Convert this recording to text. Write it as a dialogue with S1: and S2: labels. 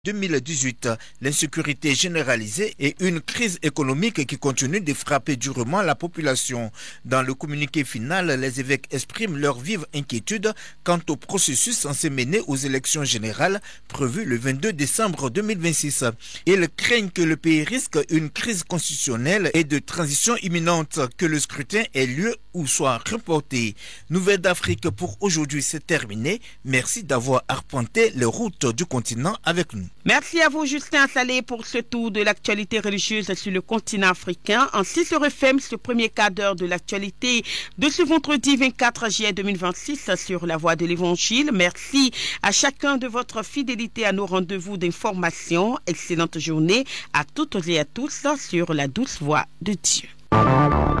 S1: 2018, l'insécurité généralisée et une crise économique qui continue de frapper durement la population. Dans le communiqué final, les évêques expriment leur vive inquiétude quant au processus censé mener aux élections générales prévues le 22 décembre 2026. Ils craignent que le pays risque une crise constitutionnelle et de transition imminente, que le scrutin ait lieu ou soit reporté. Nouvelle d'Afrique pour aujourd'hui, c'est terminé. Merci d'avoir arpenté les routes du continent avec nous.
S2: Merci à vous, Justin Salé, pour ce tour de l'actualité religieuse sur le continent africain. Ainsi se referme ce premier quart d'heure de l'actualité de ce vendredi 24 juillet 2026 sur la voie de l'Évangile. Merci à chacun de votre fidélité à nos rendez-vous d'information. Excellente journée à toutes et à tous sur la douce voie de Dieu.